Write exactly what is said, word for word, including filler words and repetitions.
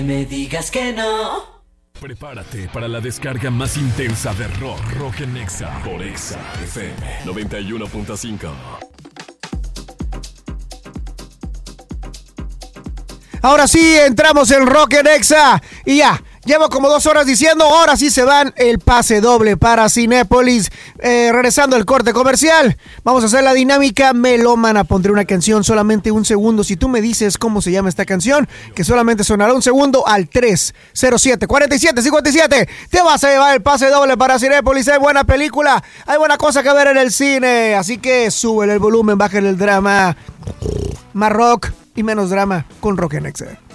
Me digas que no. Prepárate para la descarga más intensa de rock. Rock en Exa por Exa F M noventa y uno punto cinco. Ahora sí, entramos en Rock en Exa y ya. Llevo como dos horas diciendo, ahora sí se dan el pase doble para Cinépolis. Eh, regresando al corte comercial, vamos a hacer la dinámica melómana. Pondré una canción solamente un segundo. Si tú me dices cómo se llama esta canción, que solamente sonará un segundo, al tres cero siete, cuarenta y siete, cincuenta y siete, te vas a llevar el pase doble para Cinépolis. Hay buena película, hay buena cosa que ver en el cine. Así que súbele el volumen, bájale el drama. Más rock y menos drama con Rock en Exa.